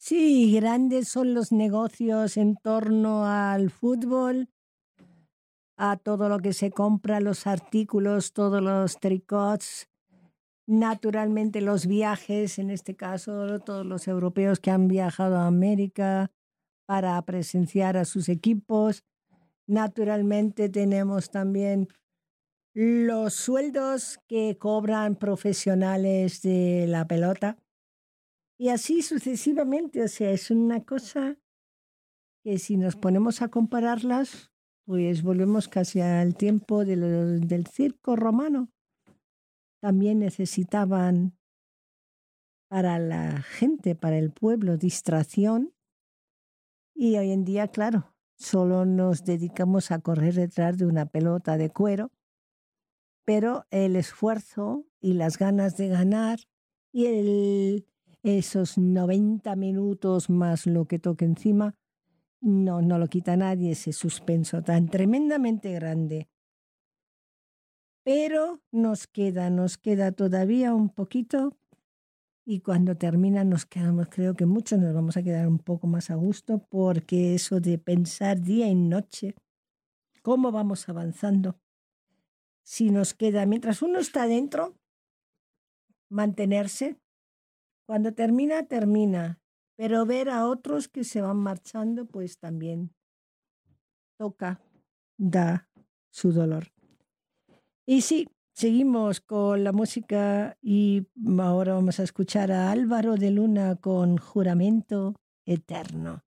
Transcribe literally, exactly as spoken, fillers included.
Sí, grandes son los negocios en torno al fútbol, a todo lo que se compra, los artículos, todos los tricots, naturalmente los viajes, en este caso todos los europeos que han viajado a América para presenciar a sus equipos. Naturalmente tenemos también los sueldos que cobran profesionales de la pelota. Y así sucesivamente, o sea, es una cosa que si nos ponemos a compararlas, pues volvemos casi al tiempo de lo- del circo romano. También necesitaban para la gente, para el pueblo, distracción. Y hoy en día, claro, solo nos dedicamos a correr detrás de una pelota de cuero, pero el esfuerzo y las ganas de ganar y el, esos noventa minutos más lo que toque encima, no, no lo quita nadie ese suspenso tan tremendamente grande. Pero nos queda, nos queda todavía un poquito y cuando termina nos quedamos, creo que muchos nos vamos a quedar un poco más a gusto porque eso de pensar día y noche, cómo vamos avanzando. Si nos queda, mientras uno está dentro, mantenerse. Cuando termina, termina. Pero ver a otros que se van marchando, pues también toca, da su dolor. Y sí, seguimos con la música y ahora vamos a escuchar a Álvaro de Luna con Juramento Eterno.